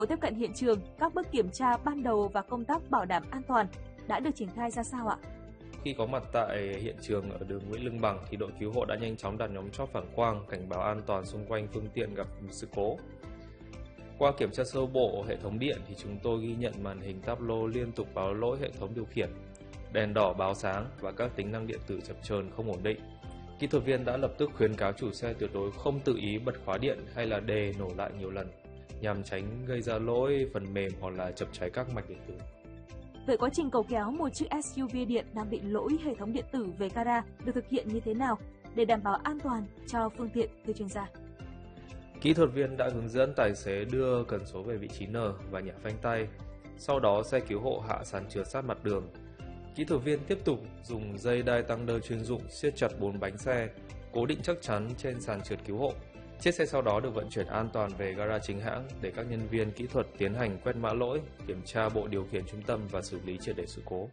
tiếp cận hiện trường, các bước kiểm tra ban đầu và công tác bảo đảm an toàn đã được triển khai ra sao ạ? Khi có mặt tại hiện trường ở đường Nguyễn Lương Bằng thì đội cứu hộ đã nhanh chóng đặt nhóm chốt phản quang cảnh báo an toàn xung quanh phương tiện gặp sự cố. Qua kiểm tra sơ bộ hệ thống điện thì chúng tôi ghi nhận màn hình tablo liên tục báo lỗi hệ thống điều khiển, đèn đỏ báo sáng và các tính năng điện tử chập chờn không ổn định. Kỹ thuật viên đã lập tức khuyến cáo chủ xe tuyệt đối không tự ý bật khóa điện hay là đề nổ lại nhiều lần nhằm tránh gây ra lỗi phần mềm hoặc là chập cháy các mạch điện tử. Vậy quá trình cầu kéo một chiếc SUV điện đang bị lỗi hệ thống điện tử về gara được thực hiện như thế nào để đảm bảo an toàn cho phương tiện, thưa chuyên gia? Kỹ thuật viên đã hướng dẫn tài xế đưa cần số về vị trí N và nhả phanh tay. Sau đó xe cứu hộ hạ sàn trượt sát mặt đường. Kỹ thuật viên tiếp tục dùng dây đai tăng đơ chuyên dụng siết chặt 4 bánh xe, cố định chắc chắn trên sàn trượt cứu hộ. Chiếc xe sau đó được vận chuyển an toàn về gara chính hãng để các nhân viên kỹ thuật tiến hành quét mã lỗi, kiểm tra bộ điều khiển trung tâm và xử lý triệt để sự cố.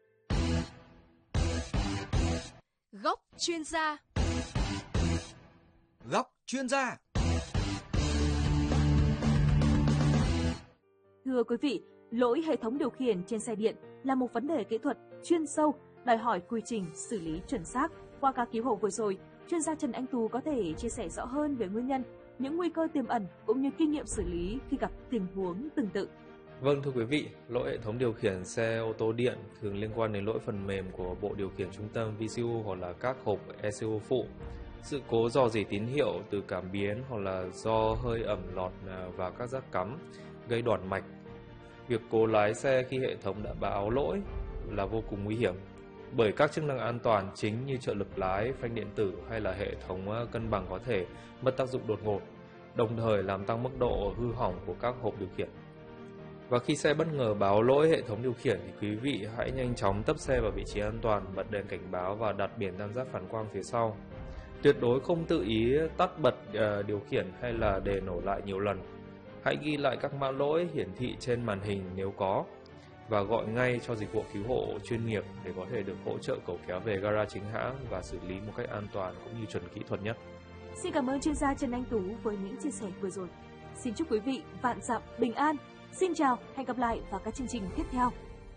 Góc chuyên gia. Góc chuyên gia. Thưa quý vị, lỗi hệ thống điều khiển trên xe điện là một vấn đề kỹ thuật chuyên sâu, đòi hỏi quy trình xử lý chuẩn xác. Qua ca cứu hộ vừa rồi, chuyên gia Trần Anh Tú có thể chia sẻ rõ hơn về nguyên nhân, những nguy cơ tiềm ẩn cũng như kinh nghiệm xử lý khi gặp tình huống tương tự. Vâng thưa quý vị, lỗi hệ thống điều khiển xe ô tô điện thường liên quan đến lỗi phần mềm của bộ điều khiển trung tâm VCU hoặc là các hộp ECU phụ. Sự cố rò rỉ tín hiệu từ cảm biến hoặc là do hơi ẩm lọt vào các giác cắm gây đoản mạch. Việc cố lái xe khi hệ thống đã báo lỗi là vô cùng nguy hiểm, bởi các chức năng an toàn chính như trợ lực lái, phanh điện tử hay là hệ thống cân bằng có thể mất tác dụng đột ngột, đồng thời làm tăng mức độ hư hỏng của các hộp điều khiển. Và khi xe bất ngờ báo lỗi hệ thống điều khiển thì quý vị hãy nhanh chóng tấp xe vào vị trí an toàn, bật đèn cảnh báo và đặt biển tam giác phản quang phía sau. Tuyệt đối không tự ý tắt bật điều khiển hay là để nổ lại nhiều lần. Hãy ghi lại các mã lỗi hiển thị trên màn hình nếu có và gọi ngay cho dịch vụ cứu hộ chuyên nghiệp để có thể được hỗ trợ cẩu kéo về gara chính hãng và xử lý một cách an toàn cũng như chuẩn kỹ thuật nhất. Xin cảm ơn chuyên gia Trần Anh Tú với những chia sẻ vừa rồi. Xin chúc quý vị vạn dặm bình an. Xin chào, hẹn gặp lại vào các chương trình tiếp theo.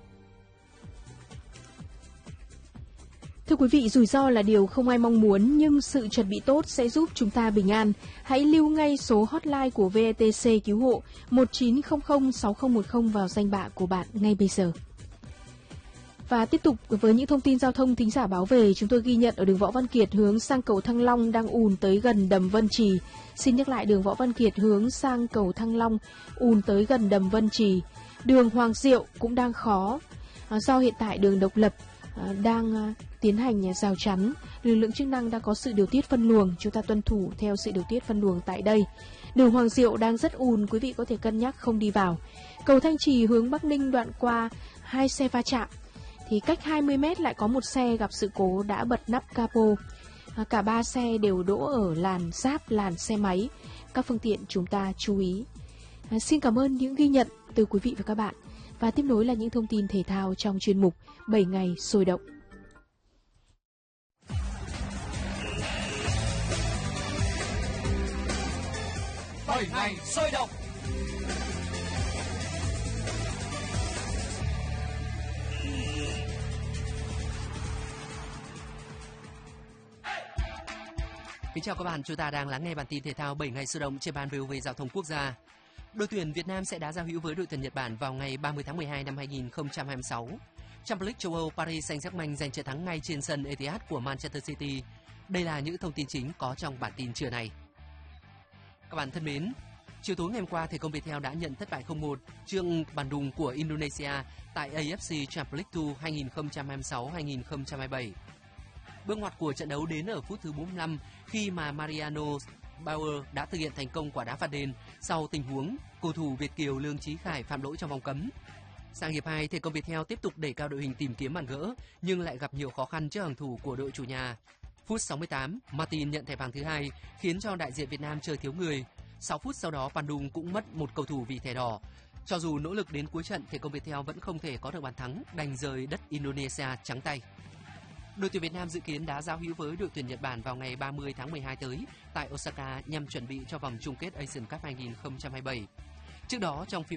Thưa quý vị, rủi ro là điều không ai mong muốn, nhưng sự chuẩn bị tốt sẽ giúp chúng ta bình an. Hãy lưu ngay số hotline của VETC cứu hộ 1900 6010 vào danh bạ của bạn ngay bây giờ. Và tiếp tục với những thông tin giao thông thính giả báo về, chúng tôi ghi nhận ở đường Võ Văn Kiệt hướng sang cầu Thăng Long đang ùn tới gần đầm Vân Trì. Xin nhắc lại, đường Võ Văn Kiệt hướng sang cầu Thăng Long ùn tới gần đầm Vân Trì. Đường Hoàng Diệu cũng đang khó do hiện tại đường Độc Lập đang tiến hành rào chắn. Lực lượng chức năng đang có sự điều tiết phân luồng, chúng ta tuân thủ theo sự điều tiết phân luồng tại đây. Đường Hoàng Diệu đang rất ùn, quý vị có thể cân nhắc không đi vào. Cầu Thanh Trì hướng Bắc Ninh đoạn qua 2 xe va chạm thì cách 20 m lại có một xe gặp sự cố đã bật nắp capo. Cả 3 xe đều đỗ ở làn giáp làn xe máy. Các phương tiện chúng ta chú ý. Xin cảm ơn những ghi nhận từ quý vị và các bạn. Và tiếp nối là những thông tin thể thao trong chuyên mục 7 ngày sôi động. Bảy ngày sôi động. Kính chào các bạn, chúng ta đang lắng nghe bản tin thể thao 7 ngày sôi động trên ban VOV Giao thông Quốc gia. Đội tuyển Việt Nam sẽ đá giao hữu với đội tuyển Nhật Bản vào ngày 30 tháng 12 năm 2026. Champions League châu Âu, Paris Saint-Germain giành chiến thắng ngay trên sân Etihad của Manchester City. Đây là những thông tin chính có trong bản tin trưa nay. Các bạn thân mến, chiều tối ngày hôm qua, Thể công Viettel đã nhận thất bại 0-1 trước Bandung của Indonesia tại AFC Champions League 2 2026-2027. Bước ngoặt của trận đấu đến ở phút thứ 45 khi mà Mariano Bauer đã thực hiện thành công quả đá phạt đền sau tình huống cầu thủ Việt kiều Lương Chí Khải phạm lỗi trong vòng cấm. Sang hiệp 2, Thể công Viettel tiếp tục đẩy cao đội hình tìm kiếm bàn gỡ nhưng lại gặp nhiều khó khăn trước hàng thủ của đội chủ nhà. Phút 68, Martin nhận thẻ vàng thứ hai khiến cho đại diện Việt Nam chơi thiếu người. 6 phút sau đó, Bandung cũng mất một cầu thủ vì thẻ đỏ. Cho dù nỗ lực đến cuối trận, Thể công Viettel vẫn không thể có được bàn thắng, đành rời đất Indonesia trắng tay. Đội tuyển Việt Nam dự kiến đá giao hữu với đội tuyển Nhật Bản vào ngày 30 tháng 12 tới tại Osaka nhằm chuẩn bị cho vòng chung kết Asian Cup 2027. Trước đó trong